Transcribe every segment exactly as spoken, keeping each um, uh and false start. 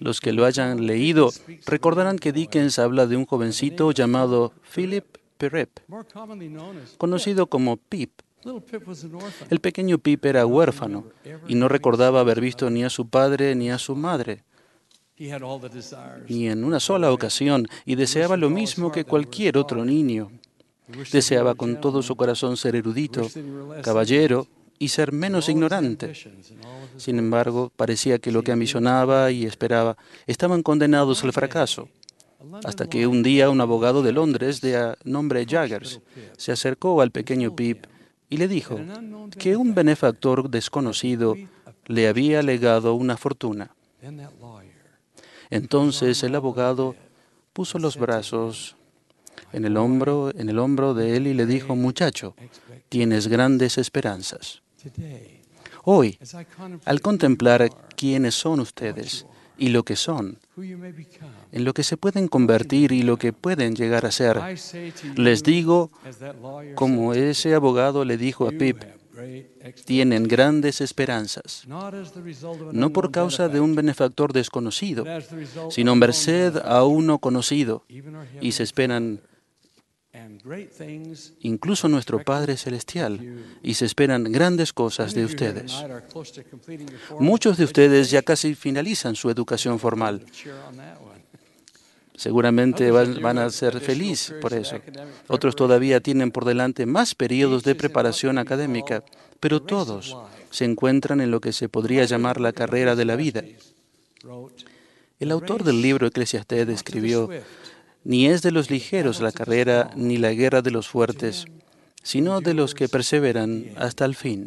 Los que lo hayan leído recordarán que Dickens habla de un jovencito llamado Philip Pirrip, conocido como Pip. El pequeño Pip era huérfano y no recordaba haber visto ni a su padre ni a su madre, ni en una sola ocasión, y deseaba lo mismo que cualquier otro niño. Deseaba con todo su corazón ser erudito, caballero y ser menos ignorante. Sin embargo, parecía que lo que ambicionaba y esperaba estaban condenados al fracaso, hasta que un día un abogado de Londres de nombre Jaggers se acercó al pequeño Pip y le dijo que un benefactor desconocido le había legado una fortuna. Entonces el abogado puso los brazos en el hombro, en el hombro de él y le dijo: muchacho, tienes grandes esperanzas. Hoy, al contemplar quiénes son ustedes y lo que son, en lo que se pueden convertir y lo que pueden llegar a ser, les digo, como ese abogado le dijo a Pip, tienen grandes esperanzas, no por causa de un benefactor desconocido, sino merced a uno conocido, y se esperan incluso nuestro Padre Celestial, y se esperan grandes cosas de ustedes. Muchos de ustedes ya casi finalizan su educación formal. Seguramente van, van a ser felices por eso. Otros todavía tienen por delante más periodos de preparación académica, pero todos se encuentran en lo que se podría llamar la carrera de la vida. El autor del libro Eclesiastés escribió: ni es de los ligeros la carrera, ni la guerra de los fuertes, sino de los que perseveran hasta el fin.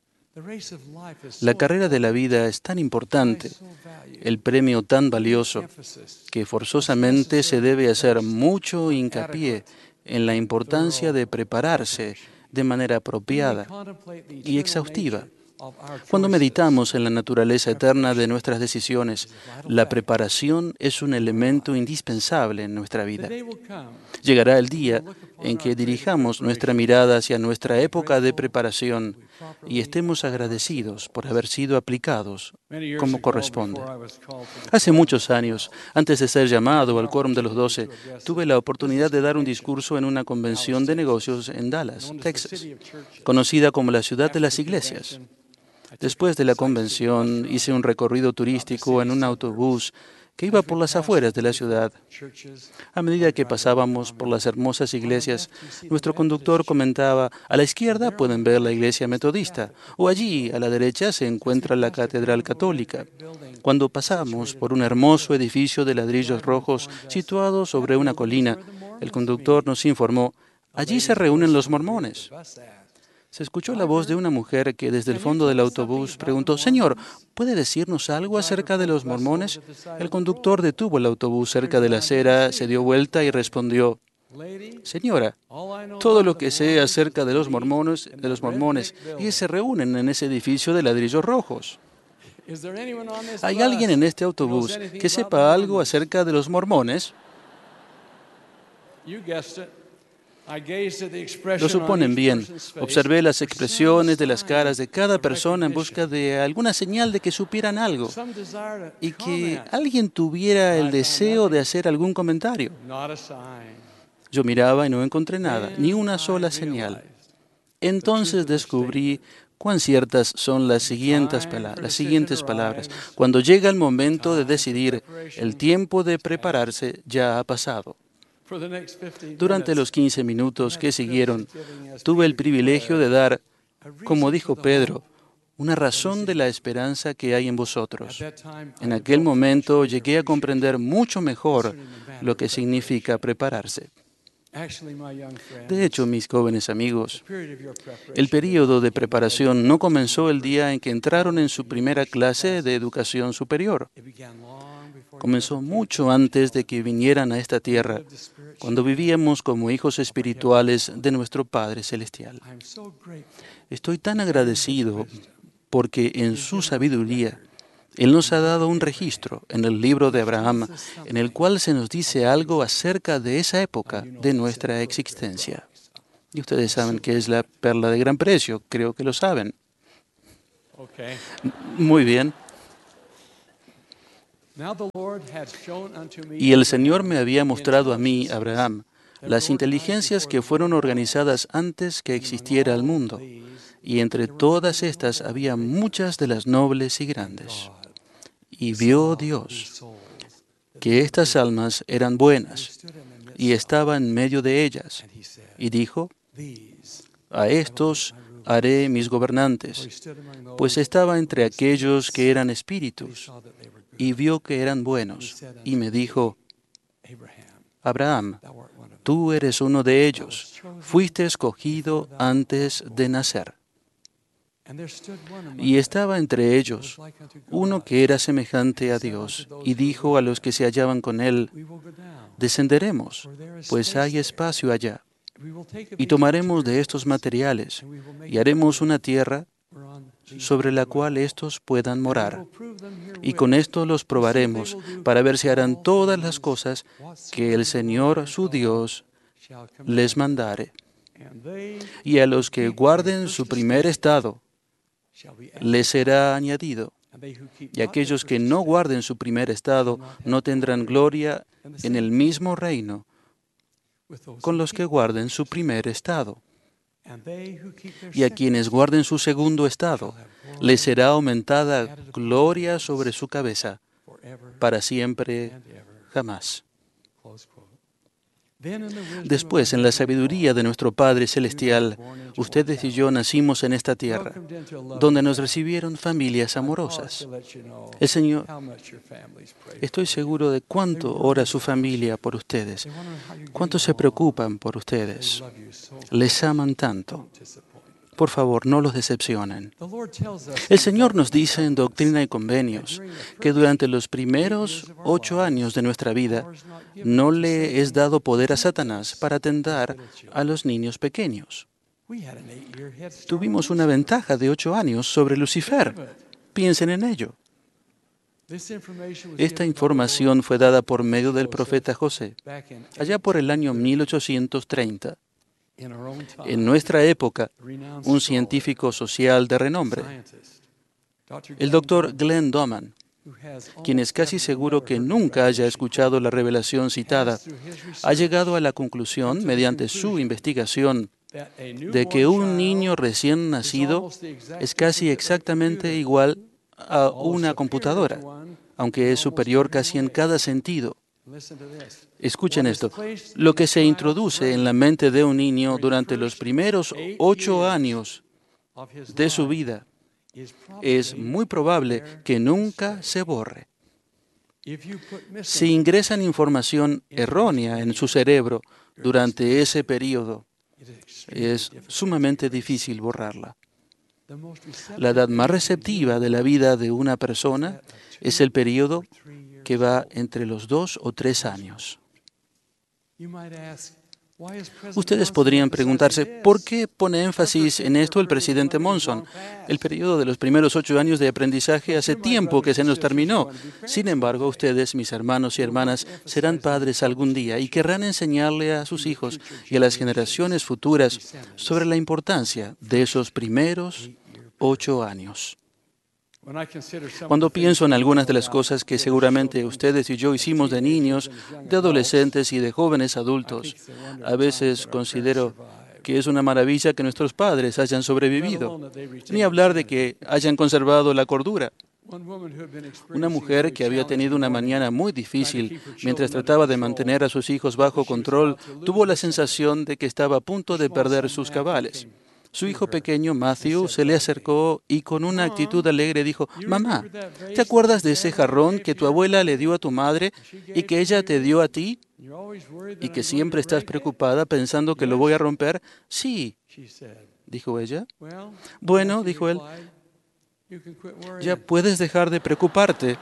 La carrera de la vida es tan importante, el premio tan valioso, que forzosamente se debe hacer mucho hincapié en la importancia de prepararse de manera apropiada y exhaustiva. Cuando meditamos en la naturaleza eterna de nuestras decisiones, la preparación es un elemento indispensable en nuestra vida. Llegará el día en que dirijamos nuestra mirada hacia nuestra época de preparación y estemos agradecidos por haber sido aplicados como corresponde. Hace muchos años, antes de ser llamado al Quórum de los Doce, tuve la oportunidad de dar un discurso en una convención de negocios en Dallas, Texas, conocida como la ciudad de las iglesias. Después de la convención, hice un recorrido turístico en un autobús que iba por las afueras de la ciudad. A medida que pasábamos por las hermosas iglesias, nuestro conductor comentaba: a la izquierda pueden ver la iglesia metodista, o allí a la derecha se encuentra la catedral católica. Cuando pasamos por un hermoso edificio de ladrillos rojos situado sobre una colina, el conductor nos informó: allí se reúnen los mormones. Se escuchó la voz de una mujer que desde el fondo del autobús preguntó: Señor, ¿puede decirnos algo acerca de los mormones? El conductor detuvo el autobús cerca de la acera, se dio vuelta y respondió: Señora, todo lo que sé acerca de los mormones, de los mormones, y se reúnen en ese edificio de ladrillos rojos. ¿Hay alguien en este autobús que sepa algo acerca de los mormones? Lo suponen bien. Observé las expresiones de las caras de cada persona en busca de alguna señal de que supieran algo y que alguien tuviera el deseo de hacer algún comentario. Yo miraba y no encontré nada, ni una sola señal. Entonces descubrí cuán ciertas son las siguientes, pala- las siguientes palabras. Cuando llega el momento de decidir, el tiempo de prepararse ya ha pasado. Durante los quince minutos que siguieron, tuve el privilegio de dar, como dijo Pedro, una razón de la esperanza que hay en vosotros. En aquel momento llegué a comprender mucho mejor lo que significa prepararse. De hecho, mis jóvenes amigos, el período de preparación no comenzó el día en que entraron en su primera clase de educación superior. Comenzó mucho antes de que vinieran a esta tierra, cuando vivíamos como hijos espirituales de nuestro Padre Celestial. Estoy tan agradecido porque en su sabiduría Él nos ha dado un registro en el libro de Abraham, en el cual se nos dice algo acerca de esa época de nuestra existencia. Y ustedes saben qué es la perla de gran precio, creo que lo saben. Muy bien. Y el Señor me había mostrado a mí, Abraham, las inteligencias que fueron organizadas antes que existiera el mundo, y entre todas estas había muchas de las nobles y grandes. Y vio Dios que estas almas eran buenas, y estaba en medio de ellas, y dijo, a estos haré mis gobernantes, pues estaba entre aquellos que eran espíritus, y vio que eran buenos, y me dijo, Abraham, tú eres uno de ellos, fuiste escogido antes de nacer. Y estaba entre ellos uno que era semejante a Dios, y dijo a los que se hallaban con él, descenderemos, pues hay espacio allá, y tomaremos de estos materiales, y haremos una tierra sobre la cual éstos puedan morar. Y con esto los probaremos, para ver si harán todas las cosas que el Señor su Dios les mandare. Y a los que guarden su primer estado, les será añadido. Y aquellos que no guarden su primer estado no tendrán gloria en el mismo reino con los que guarden su primer estado. Y a quienes guarden su segundo estado, les será aumentada gloria sobre su cabeza, para siempre, jamás. Después, en la sabiduría de nuestro Padre Celestial, ustedes y yo nacimos en esta tierra, donde nos recibieron familias amorosas. El Señor, estoy seguro de cuánto ora su familia por ustedes, cuánto se preocupan por ustedes. Les aman tanto. Por favor, no los decepcionen. El Señor nos dice en Doctrina y Convenios que durante los primeros ocho años de nuestra vida no le es dado poder a Satanás para tentar a los niños pequeños. Tuvimos una ventaja de ocho años sobre Lucifer. Piensen en ello. Esta información fue dada por medio del profeta José, allá por el año mil ochocientos treinta. En nuestra época, un científico social de renombre, el doctor Glenn Doman, quien es casi seguro que nunca haya escuchado la revelación citada, ha llegado a la conclusión, mediante su investigación, de que un niño recién nacido es casi exactamente igual a una computadora, aunque es superior casi en cada sentido. Escuchen esto. Lo que se introduce en la mente de un niño durante los primeros ocho años de su vida es muy probable que nunca se borre. Si ingresan información errónea en su cerebro durante ese periodo, es sumamente difícil borrarla. La edad más receptiva de la vida de una persona es el periodo que va entre los dos o tres años. Ustedes podrían preguntarse, ¿por qué pone énfasis en esto el presidente Monson? El periodo de los primeros ocho años de aprendizaje hace tiempo que se nos terminó. Sin embargo, ustedes, mis hermanos y hermanas, serán padres algún día y querrán enseñarle a sus hijos y a las generaciones futuras sobre la importancia de esos primeros ocho años. Cuando pienso en algunas de las cosas que seguramente ustedes y yo hicimos de niños, de adolescentes y de jóvenes adultos, a veces considero que es una maravilla que nuestros padres hayan sobrevivido, ni hablar de que hayan conservado la cordura. Una mujer que había tenido una mañana muy difícil mientras trataba de mantener a sus hijos bajo control, tuvo la sensación de que estaba a punto de perder sus cabales. Su hijo pequeño, Matthew, se le acercó y con una actitud alegre dijo, «Mamá, ¿te acuerdas de ese jarrón que tu abuela le dio a tu madre y que ella te dio a ti? ¿Y que siempre estás preocupada pensando que lo voy a romper?» «Sí», dijo ella. «Bueno», dijo él, «ya puedes dejar de preocuparte».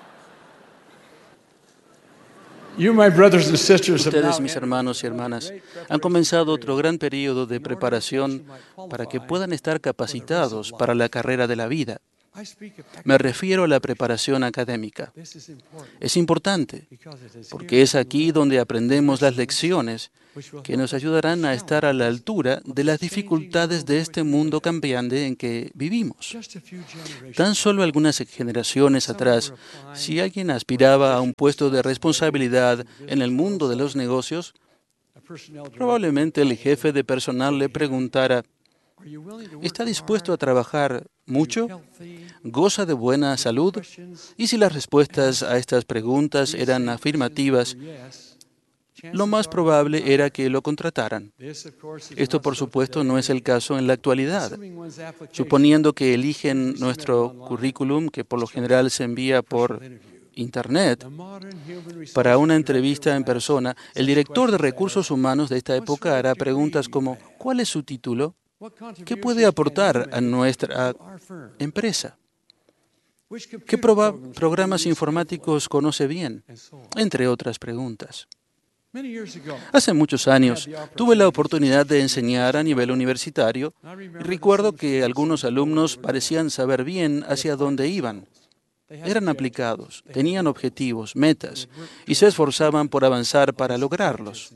Ustedes, mis hermanos y hermanas, han comenzado otro gran periodo de preparación para que puedan estar capacitados para la carrera de la vida. Me refiero a la preparación académica. Es importante porque es aquí donde aprendemos las lecciones que nos ayudarán a estar a la altura de las dificultades de este mundo cambiante en que vivimos. Tan solo algunas generaciones atrás, si alguien aspiraba a un puesto de responsabilidad en el mundo de los negocios, probablemente el jefe de personal le preguntara: ¿está dispuesto a trabajar mucho? ¿Goza de buena salud? Y si las respuestas a estas preguntas eran afirmativas, lo más probable era que lo contrataran. Esto, por supuesto, no es el caso en la actualidad. Suponiendo que eligen nuestro currículum, que por lo general se envía por Internet, para una entrevista en persona, el director de recursos humanos de esta época hará preguntas como: ¿cuál es su título? ¿Qué puede aportar a nuestra empresa? ¿Qué programas informáticos conoce bien? Entre otras preguntas. Hace muchos años tuve la oportunidad de enseñar a nivel universitario y recuerdo que algunos alumnos parecían saber bien hacia dónde iban. Eran aplicados, tenían objetivos, metas y se esforzaban por avanzar para lograrlos.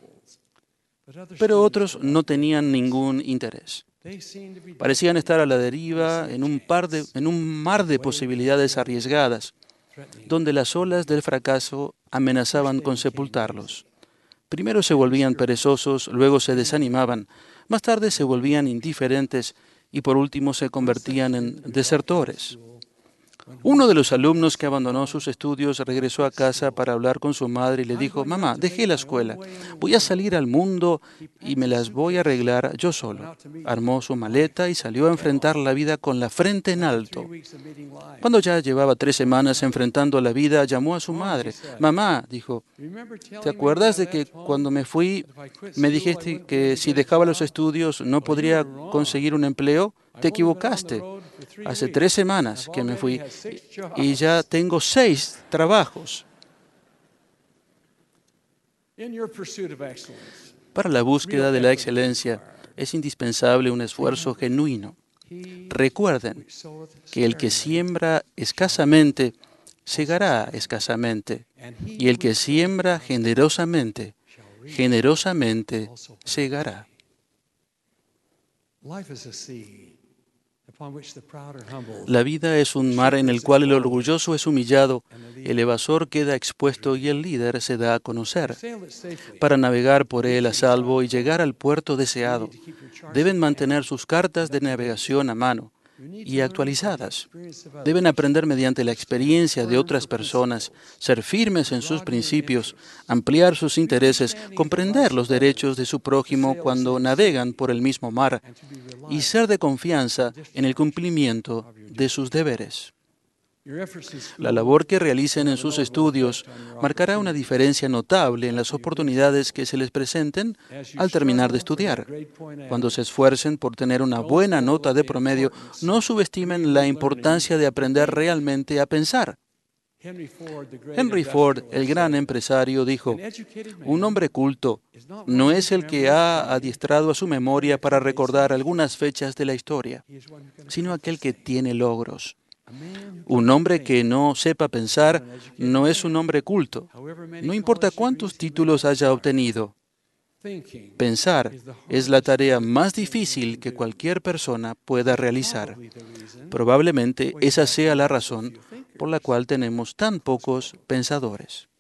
Pero otros no tenían ningún interés. Parecían estar a la deriva en un, par de, en un mar de posibilidades arriesgadas, donde las olas del fracaso amenazaban con sepultarlos. Primero se volvían perezosos, luego se desanimaban, más tarde se volvían indiferentes y por último se convertían en desertores. Uno de los alumnos que abandonó sus estudios regresó a casa para hablar con su madre y le dijo: mamá, dejé la escuela, voy a salir al mundo y me las voy a arreglar yo solo. Armó su maleta y salió a enfrentar la vida con la frente en alto. Cuando ya llevaba tres semanas enfrentando la vida, llamó a su madre. Mamá, dijo, ¿te acuerdas de que cuando me fui me dijiste que si dejaba los estudios no podría conseguir un empleo? Te equivocaste. Hace tres semanas que me fui y ya tengo seis trabajos. Para la búsqueda de la excelencia es indispensable un esfuerzo genuino. Recuerden que el que siembra escasamente, segará escasamente, y el que siembra generosamente, generosamente segará. La vida es un mar en el cual el orgulloso es humillado, el evasor queda expuesto y el líder se da a conocer. Para navegar por él a salvo y llegar al puerto deseado, deben mantener sus cartas de navegación a mano y actualizadas. Deben aprender mediante la experiencia de otras personas, ser firmes en sus principios, ampliar sus intereses, comprender los derechos de su prójimo cuando navegan por el mismo mar y ser de confianza en el cumplimiento de sus deberes. La labor que realicen en sus estudios marcará una diferencia notable en las oportunidades que se les presenten al terminar de estudiar. Cuando se esfuercen por tener una buena nota de promedio, no subestimen la importancia de aprender realmente a pensar. Henry Ford, el gran empresario, dijo: un hombre culto no es el que ha adiestrado a su memoria para recordar algunas fechas de la historia, sino aquel que tiene logros. Un hombre que no sepa pensar no es un hombre culto, no importa cuántos títulos haya obtenido. Pensar es la tarea más difícil que cualquier persona pueda realizar. Probablemente esa sea la razón por la cual tenemos tan pocos pensadores.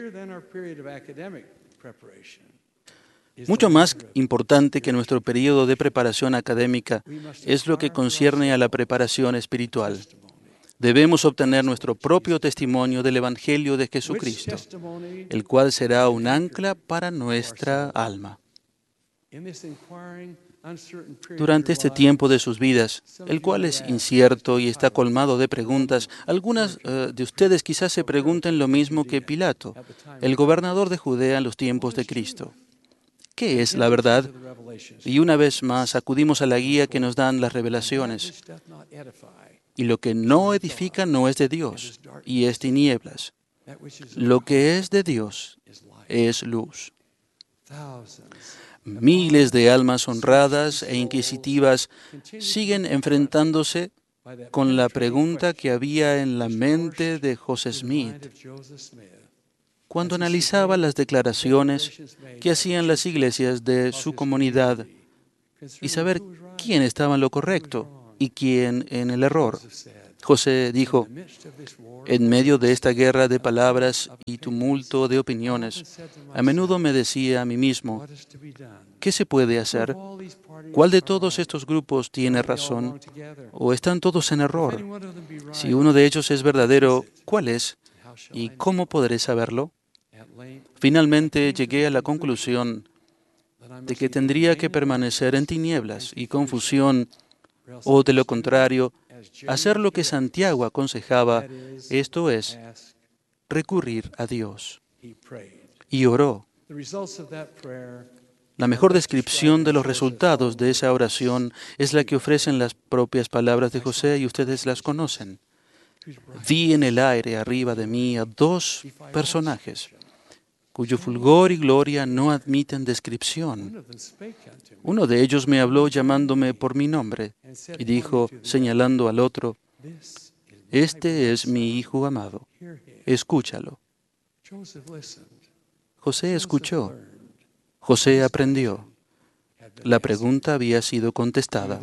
Mucho más importante que nuestro periodo de preparación académica es lo que concierne a la preparación espiritual. Debemos obtener nuestro propio testimonio del Evangelio de Jesucristo, el cual será un ancla para nuestra alma. Durante este tiempo de sus vidas, el cual es incierto y está colmado de preguntas, algunas uh, de ustedes quizás se pregunten lo mismo que Pilato, el gobernador de Judea en los tiempos de Cristo. ¿Qué es la verdad? Y una vez más acudimos a la guía que nos dan las revelaciones. Y lo que no edifica no es de Dios, y es tinieblas. Lo que es de Dios es luz. Miles de almas honradas e inquisitivas siguen enfrentándose con la pregunta que había en la mente de José Smith cuando analizaba las declaraciones que hacían las iglesias de su comunidad y saber quién estaba en lo correcto y quién en el error. José dijo, en medio de esta guerra de palabras y tumulto de opiniones, a menudo me decía a mí mismo, ¿qué se puede hacer? ¿Cuál de todos estos grupos tiene razón? ¿O están todos en error? Si uno de ellos es verdadero, ¿cuál es? ¿Y cómo podré saberlo? Finalmente llegué a la conclusión de que tendría que permanecer en tinieblas y confusión, o de lo contrario, hacer lo que Santiago aconsejaba, esto es, recurrir a Dios. Y oró. La mejor descripción de los resultados de esa oración es la que ofrecen las propias palabras de José y ustedes las conocen. Vi en el aire arriba de mí a dos personajes cuyo fulgor y gloria no admiten descripción. Uno de ellos me habló llamándome por mi nombre y dijo, señalando al otro, este es mi hijo amado, escúchalo. José escuchó. José aprendió. La pregunta había sido contestada.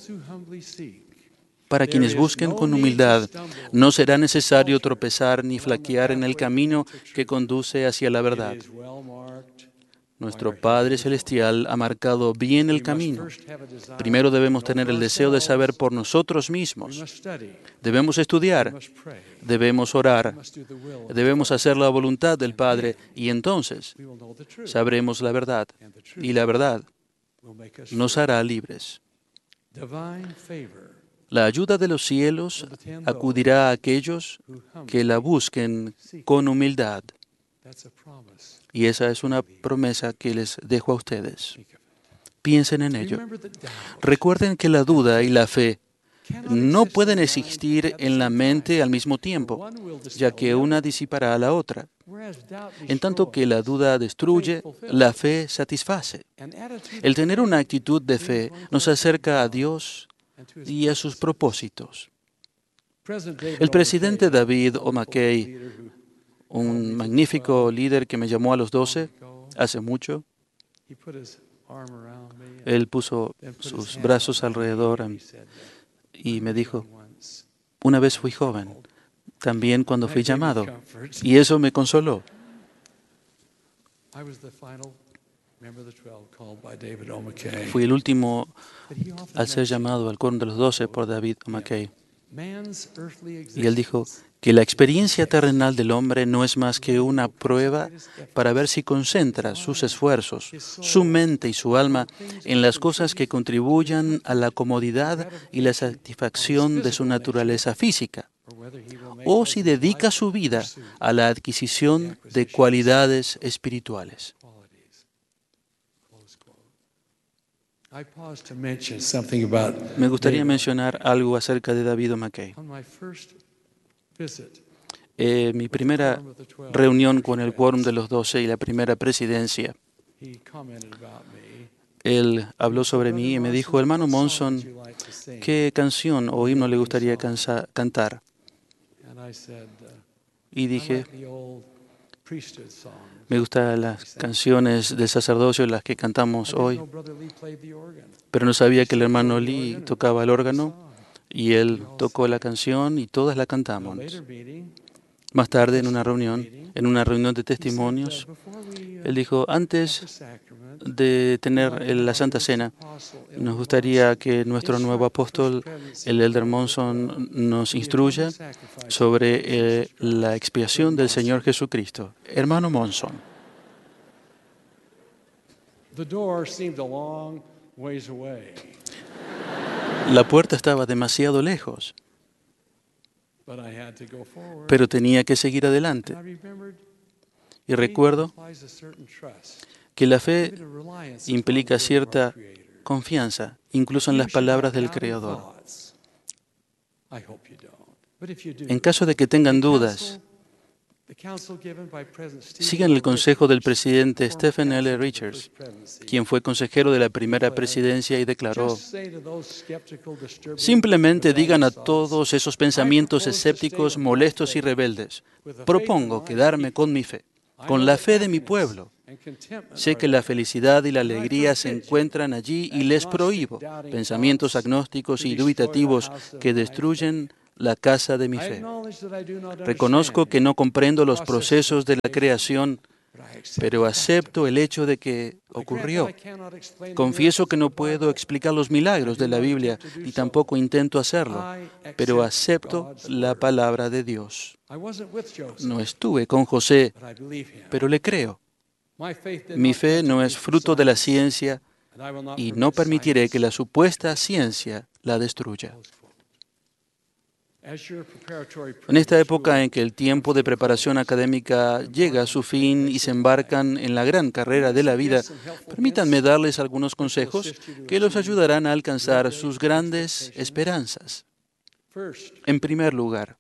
Para quienes busquen con humildad, no será necesario tropezar ni flaquear en el camino que conduce hacia la verdad. Nuestro Padre Celestial ha marcado bien el camino. Primero debemos tener el deseo de saber por nosotros mismos. Debemos estudiar, debemos orar, debemos hacer la voluntad del Padre y entonces sabremos la verdad. Y la verdad nos hará libres. La ayuda de los cielos acudirá a aquellos que la busquen con humildad. Y esa es una promesa que les dejo a ustedes. Piensen en ello. Recuerden que la duda y la fe no pueden existir en la mente al mismo tiempo, ya que una disipará a la otra. En tanto que la duda destruye, la fe satisface. El tener una actitud de fe nos acerca a Dios y a sus propósitos. El presidente David O. McKay, un magnífico líder que me llamó a los doce hace mucho, él puso sus brazos alrededor y me dijo, una vez fui joven, también cuando fui llamado, y eso me consoló. Fui el último al ser llamado al quórum de los doce por David O. McKay. Y él dijo que la experiencia terrenal del hombre no es más que una prueba para ver si concentra sus esfuerzos, su mente y su alma en las cosas que contribuyan a la comodidad y la satisfacción de su naturaleza física, o si dedica su vida a la adquisición de cualidades espirituales. Me gustaría mencionar algo acerca de David O. McKay. Eh, mi primera reunión con el quórum de los doce y la primera presidencia, él habló sobre mí y me dijo, hermano Monson, ¿qué canción o himno le gustaría cansa- cantar? Y dije, me gustan las canciones del sacerdocio, las que cantamos hoy, pero no sabía que el hermano Lee tocaba el órgano y él tocó la canción y todas la cantamos. Más tarde, en una reunión, en una reunión de testimonios, él dijo, antes de tener la Santa Cena, nos gustaría que nuestro nuevo apóstol, el Elder Monson, nos instruya sobre eh, la expiación del Señor Jesucristo. Hermano Monson. La puerta estaba demasiado lejos, pero tenía que seguir adelante. Y recuerdo que la fe implica cierta confianza, incluso en las palabras del Creador. En caso de que tengan dudas, Sigan el consejo del presidente Stephen L. Richards, quien fue consejero de la primera presidencia y declaró: simplemente digan a todos esos pensamientos escépticos, molestos y rebeldes: propongo quedarme con mi fe, con la fe de mi pueblo. Sé que la felicidad y la alegría se encuentran allí y les prohíbo pensamientos agnósticos y dubitativos que destruyen la casa de mi fe. Reconozco que no comprendo los procesos de la creación, pero acepto el hecho de que ocurrió. Confieso que no puedo explicar los milagros de la Biblia y tampoco intento hacerlo, pero acepto la palabra de Dios. No estuve con José, pero le creo. Mi fe no es fruto de la ciencia y no permitiré que la supuesta ciencia la destruya. En esta época en que el tiempo de preparación académica llega a su fin y se embarcan en la gran carrera de la vida, permítanme darles algunos consejos que los ayudarán a alcanzar sus grandes esperanzas. En primer lugar,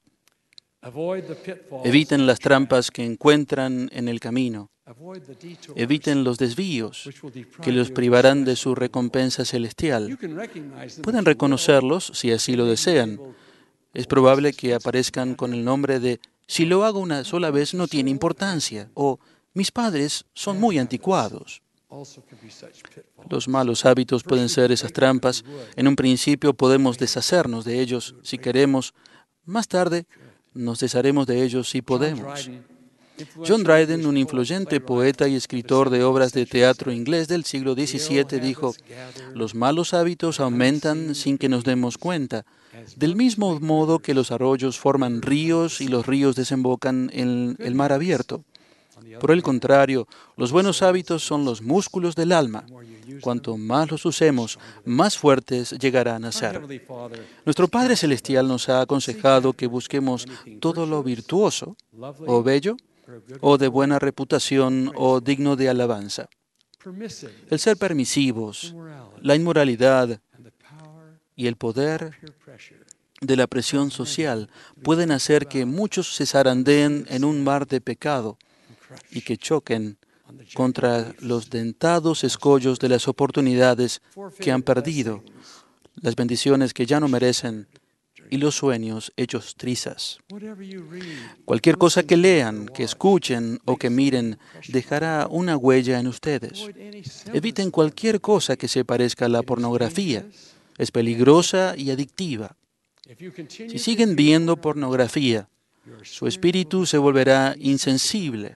eviten las trampas que encuentran en el camino. Eviten los desvíos que los privarán de su recompensa celestial. Pueden reconocerlos si así lo desean. Es probable que aparezcan con el nombre de «si lo hago una sola vez no tiene importancia» o «mis padres son muy anticuados». Los malos hábitos pueden ser esas trampas. En un principio podemos deshacernos de ellos si queremos. Más tarde nos desharemos de ellos si podemos. John Dryden, un influyente poeta y escritor de obras de teatro inglés del siglo diecisiete, dijo: «Los malos hábitos aumentan sin que nos demos cuenta, del mismo modo que los arroyos forman ríos y los ríos desembocan en el mar abierto. Por el contrario, los buenos hábitos son los músculos del alma. Cuanto más los usemos, más fuertes llegarán a ser». Nuestro Padre Celestial nos ha aconsejado que busquemos todo lo virtuoso o bello, o de buena reputación o digno de alabanza. El ser permisivos, la inmoralidad y el poder de la presión social pueden hacer que muchos se zarandeen en un mar de pecado y que choquen contra los dentados escollos de las oportunidades que han perdido, las bendiciones que ya no merecen y los sueños hechos trizas. Cualquier cosa que lean, que escuchen o que miren dejará una huella en ustedes. Eviten cualquier cosa que se parezca a la pornografía. Es peligrosa y adictiva. Si siguen viendo pornografía, su espíritu se volverá insensible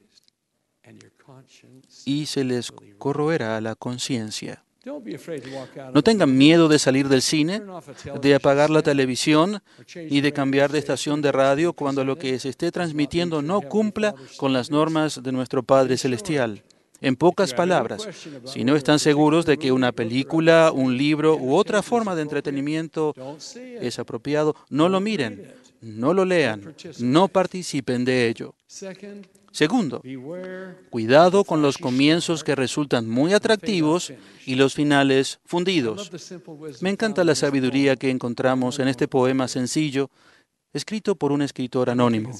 y se les corroerá la conciencia. No tengan miedo de salir del cine, de apagar la televisión y de cambiar de estación de radio cuando lo que se esté transmitiendo no cumpla con las normas de nuestro Padre Celestial. En pocas palabras, si no están seguros de que una película, un libro u otra forma de entretenimiento es apropiado, no lo miren, no lo lean, no participen de ello. Segundo, cuidado con los comienzos que resultan muy atractivos y los finales fundidos. Me encanta la sabiduría que encontramos en este poema sencillo, escrito por un escritor anónimo.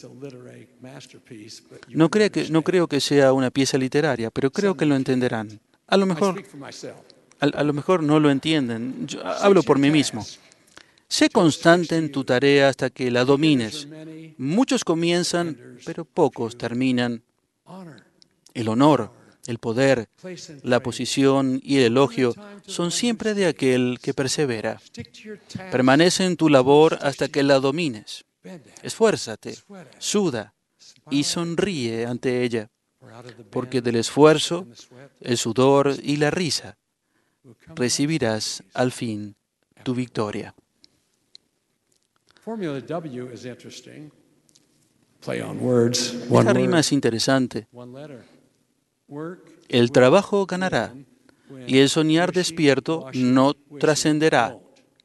No creo que, no creo que sea una pieza literaria, pero creo que lo entenderán. A lo mejor, a, a lo mejor no lo entienden. Yo hablo por mí mismo. Sé constante en tu tarea hasta que la domines. Muchos comienzan, pero pocos terminan. El honor, el poder, la posición y el elogio son siempre de aquel que persevera. Permanece en tu labor hasta que la domines. Esfuérzate, suda y sonríe ante ella, porque del esfuerzo, el sudor y la risa recibirás al fin tu victoria. Esta rima es interesante. El trabajo ganará y el soñar despierto no trascenderá.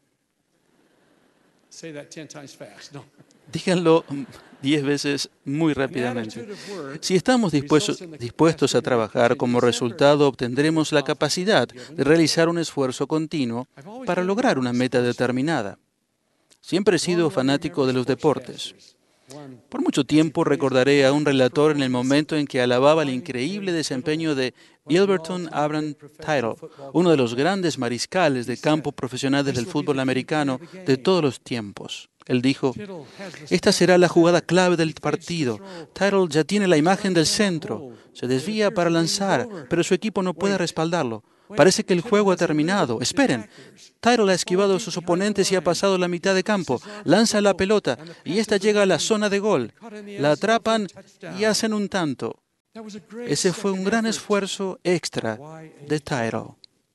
Díganlo diez veces muy rápidamente. Si estamos dispuestos, dispuestos a trabajar, como resultado obtendremos la capacidad de realizar un esfuerzo continuo para lograr una meta determinada. Siempre he sido fanático de los deportes. Por mucho tiempo recordaré a un relator en el momento en que alababa el increíble desempeño de Yelverton Abraham Tittle, uno de los grandes mariscales de campo profesionales del fútbol americano de todos los tiempos. Él dijo: esta será la jugada clave del partido. Tittle ya tiene la imagen del centro. Se desvía para lanzar, pero su equipo no puede respaldarlo. Parece que el juego ha terminado. Esperen. Tittle ha esquivado a sus oponentes y ha pasado la mitad de campo. Lanza la pelota y esta llega a la zona de gol. La atrapan y hacen un tanto. Ese fue un gran esfuerzo extra de Tittle.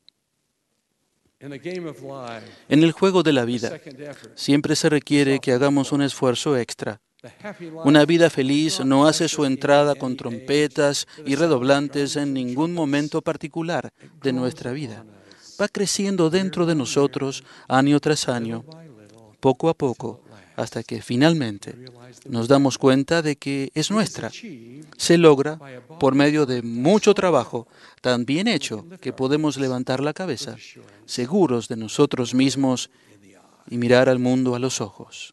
En el juego de la vida, siempre se requiere que hagamos un esfuerzo extra. Una vida feliz no hace su entrada con trompetas y redoblantes en ningún momento particular de nuestra vida. Va creciendo dentro de nosotros año tras año, poco a poco, hasta que finalmente nos damos cuenta de que es nuestra. Se logra por medio de mucho trabajo, tan bien hecho que podemos levantar la cabeza, seguros de nosotros mismos y mirar al mundo a los ojos.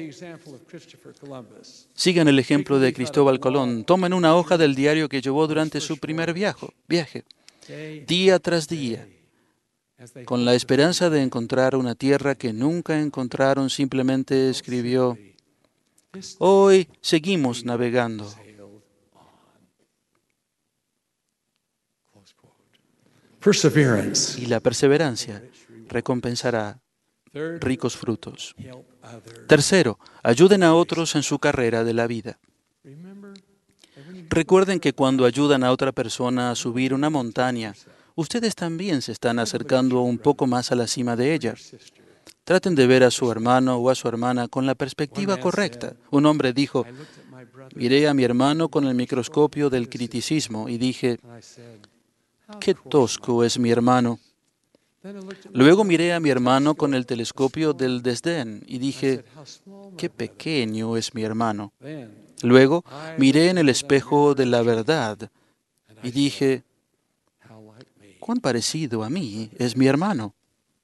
Sigan el ejemplo de Cristóbal Colón. Tomen una hoja del diario que llevó durante su primer viaje, viaje, día tras día, con la esperanza de encontrar una tierra que nunca encontraron. Simplemente escribió: hoy seguimos navegando. Y la perseverancia recompensará ricos frutos. Tercero, ayuden a otros en su carrera de la vida. Recuerden que cuando ayudan a otra persona a subir una montaña, ustedes también se están acercando un poco más a la cima de ella. Traten de ver a su hermano o a su hermana con la perspectiva correcta. Un hombre dijo: miré a mi hermano con el microscopio del criticismo y dije: qué tosco es mi hermano. Luego miré a mi hermano con el telescopio del desdén y dije: qué pequeño es mi hermano. Luego miré en el espejo de la verdad y dije: cuán parecido a mí es mi hermano.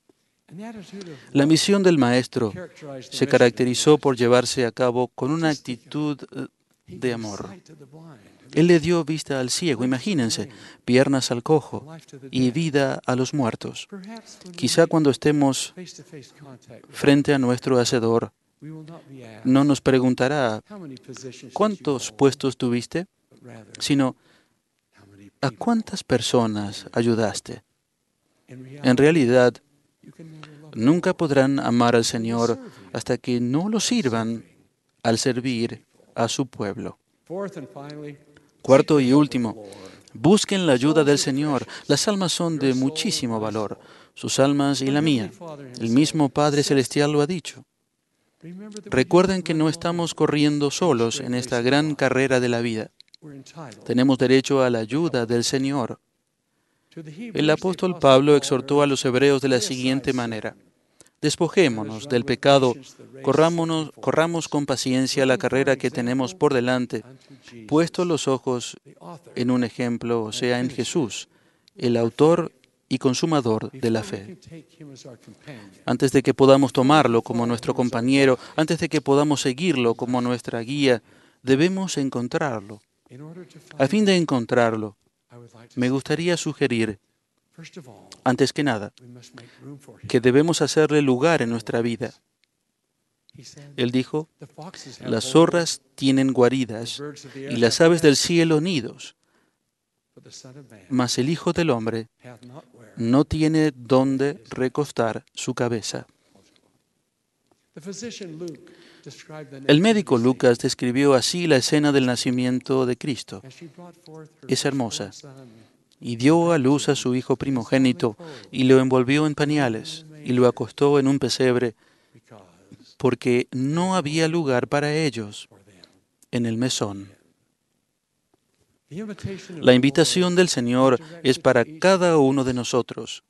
La misión del Maestro se caracterizó por llevarse a cabo con una actitud de amor. Él le dio vista al ciego, imagínense, piernas al cojo y vida a los muertos. Quizá cuando estemos frente a nuestro Hacedor, no nos preguntará: ¿cuántos puestos tuviste?, sino: ¿a cuántas personas ayudaste? En realidad, nunca podrán amar al Señor hasta que no lo sirvan al servir a su pueblo. Cuarto y último, busquen la ayuda del Señor. Las almas son de muchísimo valor, sus almas y la mía. El mismo Padre Celestial lo ha dicho. Recuerden que no estamos corriendo solos en esta gran carrera de la vida. Tenemos derecho a la ayuda del Señor. El apóstol Pablo exhortó a los hebreos de la siguiente manera: despojémonos del pecado, corrámonos, corramos con paciencia la carrera que tenemos por delante, puesto los ojos en un ejemplo, o sea, en Jesús, el autor y consumador de la fe. Antes de que podamos tomarlo como nuestro compañero, antes de que podamos seguirlo como nuestra guía, debemos encontrarlo. A fin de encontrarlo, me gustaría sugerir, antes que nada, que debemos hacerle lugar en nuestra vida. Él dijo: las zorras tienen guaridas y las aves del cielo nidos, mas el Hijo del Hombre no tiene dónde recostar su cabeza. El médico Lucas describió así la escena del nacimiento de Cristo. Es hermosa. Y dio a luz a su hijo primogénito, y lo envolvió en pañales, y lo acostó en un pesebre, porque no había lugar para ellos en el mesón. La invitación del Señor es para cada uno de nosotros.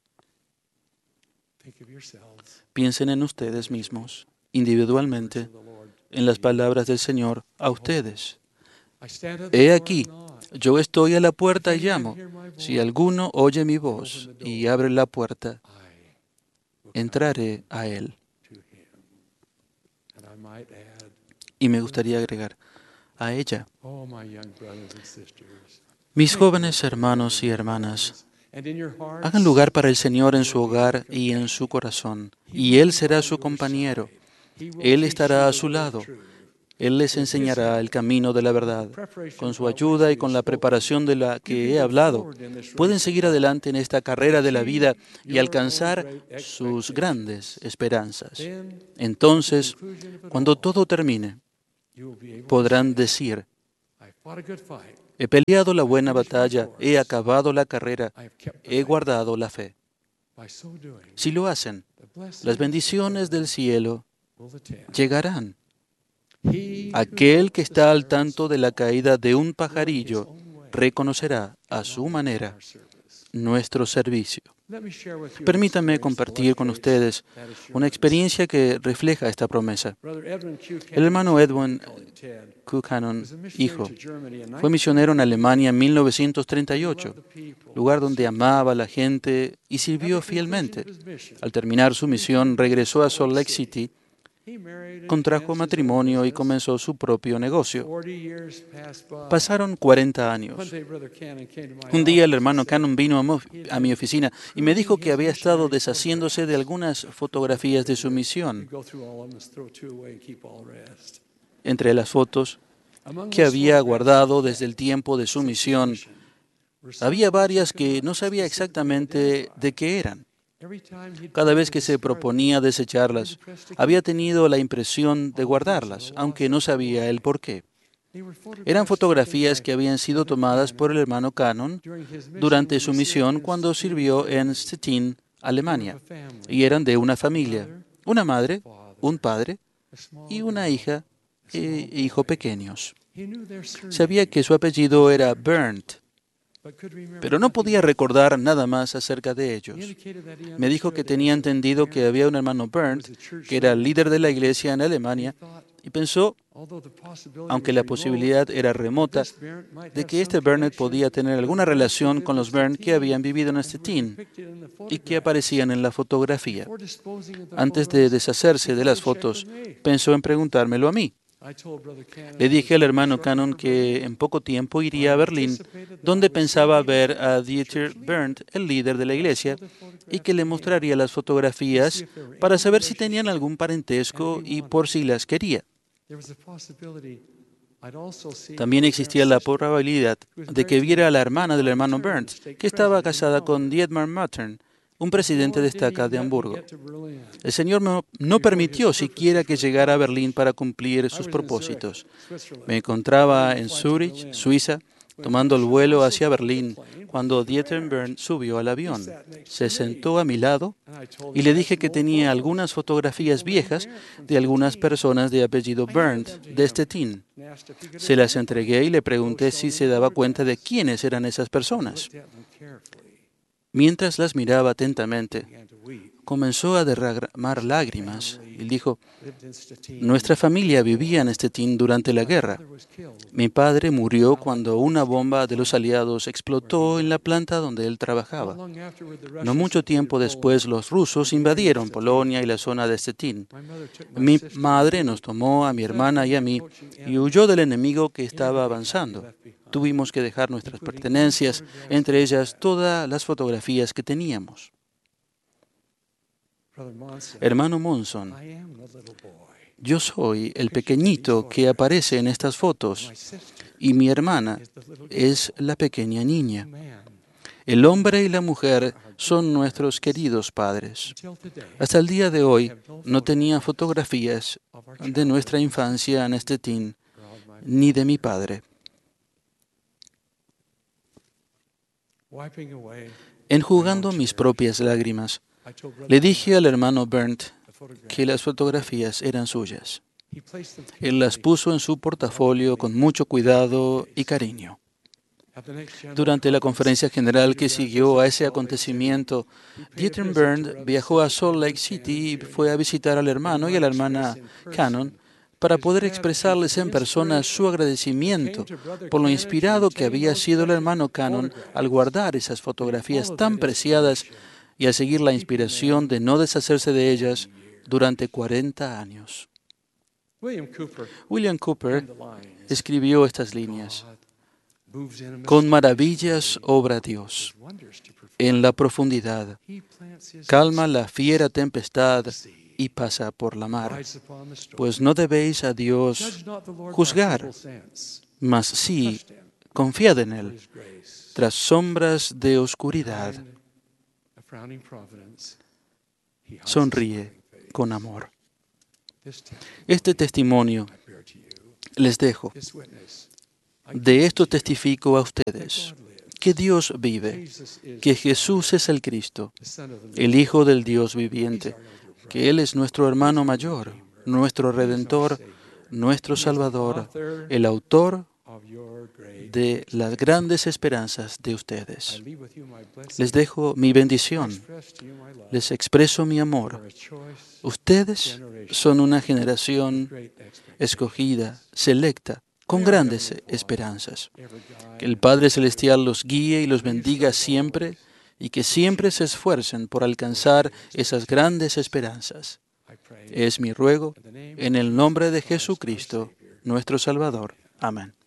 Piensen en ustedes mismos, individualmente, en las palabras del Señor a ustedes. He aquí, yo estoy a la puerta y llamo. Si alguno oye mi voz y abre la puerta, entraré a él. Y me gustaría agregar a ella. Mis jóvenes hermanos y hermanas, hagan lugar para el Señor en su hogar y en su corazón, y Él será su compañero. Él estará a su lado. Él les enseñará el camino de la verdad. Con su ayuda y con la preparación de la que he hablado, pueden seguir adelante en esta carrera de la vida y alcanzar sus grandes esperanzas. Entonces, cuando todo termine, podrán decir: he peleado la buena batalla, he acabado la carrera, he guardado la fe. Si lo hacen, las bendiciones del cielo llegarán. Aquel que está al tanto de la caída de un pajarillo reconocerá a su manera nuestro servicio. Permítanme compartir con ustedes una experiencia que refleja esta promesa. El hermano Edwin Q. Cannon, hijo, fue misionero en Alemania en mil novecientos treinta y ocho, lugar donde amaba a la gente y sirvió fielmente. Al terminar su misión, regresó a Salt Lake City, contrajo matrimonio y comenzó su propio negocio. Pasaron cuarenta años. Un día el hermano Cannon vino a mi oficina y me dijo que había estado deshaciéndose de algunas fotografías de su misión. Entre las fotos que había guardado desde el tiempo de su misión, había varias que no sabía exactamente de qué eran. Cada vez que se proponía desecharlas, había tenido la impresión de guardarlas, aunque no sabía el por qué. Eran fotografías que habían sido tomadas por el hermano Cannon durante su misión cuando sirvió en Stettin, Alemania, y eran de una familia, una madre, un padre y una hija e hijo pequeños. Sabía que su apellido era Berndt, pero no podía recordar nada más acerca de ellos. Me dijo que tenía entendido que había un hermano Berndt, que era el líder de la iglesia en Alemania, y pensó, aunque la posibilidad era remota, de que este Berndt podía tener alguna relación con los Berndt que habían vivido en Stettin y que aparecían en la fotografía. Antes de deshacerse de las fotos, pensó en preguntármelo a mí. Le dije al hermano Cannon que en poco tiempo iría a Berlín, donde pensaba ver a Dieter Berndt, el líder de la iglesia, y que le mostraría las fotografías para saber si tenían algún parentesco y por si las quería. También existía la probabilidad de que viera a la hermana del hermano Berndt, que estaba casada con Dietmar Mattern, un presidente de estaca de Hamburgo. El Señor no, no permitió siquiera que llegara a Berlín para cumplir sus propósitos. Me encontraba en Zúrich, Suiza, tomando el vuelo hacia Berlín, cuando Dieter Berndt subió al avión. Se sentó a mi lado y le dije que tenía algunas fotografías viejas de algunas personas de apellido Berndt de Stettin. Se las entregué y le pregunté si se daba cuenta de quiénes eran esas personas. Mientras las miraba atentamente, comenzó a derramar lágrimas y dijo: nuestra familia vivía en Stettin durante la guerra. Mi padre murió cuando una bomba de los aliados explotó en la planta donde él trabajaba. No mucho tiempo después, los rusos invadieron Polonia y la zona de Stettin. Mi madre nos tomó a mi hermana y a mí y huyó del enemigo que estaba avanzando. Tuvimos que dejar nuestras pertenencias, entre ellas todas las fotografías que teníamos. Hermano Monson, yo soy el pequeñito que aparece en estas fotos y mi hermana es la pequeña niña. El hombre y la mujer son nuestros queridos padres. Hasta el día de hoy no tenía fotografías de nuestra infancia en Stettin ni de mi padre. Enjugando mis propias lágrimas, le dije al hermano Berndt que las fotografías eran suyas. Él las puso en su portafolio con mucho cuidado y cariño. Durante la conferencia general que siguió a ese acontecimiento, Dieter Berndt viajó a Salt Lake City y fue a visitar al hermano y a la hermana Cannon para poder expresarles en persona su agradecimiento por lo inspirado que había sido el hermano Cannon al guardar esas fotografías tan preciadas y a seguir la inspiración de no deshacerse de ellas durante cuarenta años. William Cooper escribió estas líneas: con maravillas obra Dios en la profundidad, calma la fiera tempestad y pasa por la mar. Pues no debéis a Dios juzgar, mas sí confiad en Él. Tras sombras de oscuridad, sonríe con amor. Este testimonio les dejo. De esto testifico a ustedes, que Dios vive, que Jesús es el Cristo, el Hijo del Dios viviente, que Él es nuestro hermano mayor, nuestro Redentor, nuestro Salvador, el autor de las grandes esperanzas de ustedes. Les dejo mi bendición, les expreso mi amor. Ustedes son una generación escogida, selecta, con grandes esperanzas. Que el Padre Celestial los guíe y los bendiga siempre y que siempre se esfuercen por alcanzar esas grandes esperanzas. Es mi ruego en el nombre de Jesucristo, nuestro Salvador. Amén.